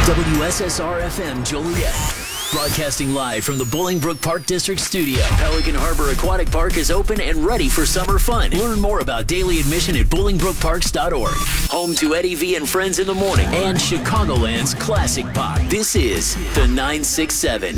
WSSR-FM Joliet. Broadcasting live from the Bolingbrook Park District Studio. Pelican Harbor Aquatic Park is open and ready for summer fun. Learn more about daily admission at BolingbrookParks.org. Home to Eddie V and Friends in the Morning and Chicagoland's classic pop. This is the 967.